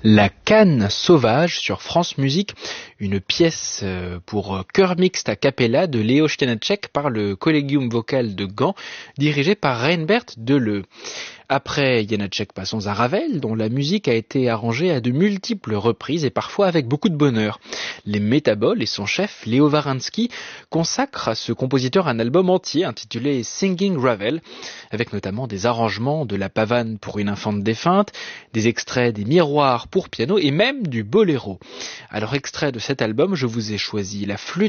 La Canne sauvage sur France Musique, une pièce pour chœur mixte a cappella de Leo Steinacek par le Collegium vocal de Gand, dirigé par Reinbert Deleu. Après Janacek, passons à Ravel, dont la musique a été arrangée à de multiples reprises et parfois avec beaucoup de bonheur. Les Métaboles et son chef, Léo Waransky, consacrent à ce compositeur un album entier intitulé Singing Ravel, avec notamment des arrangements de la pavane pour une infante défunte, des extraits des miroirs pour piano et même du boléro. Alors extrait de cet album, je vous ai choisi la flûte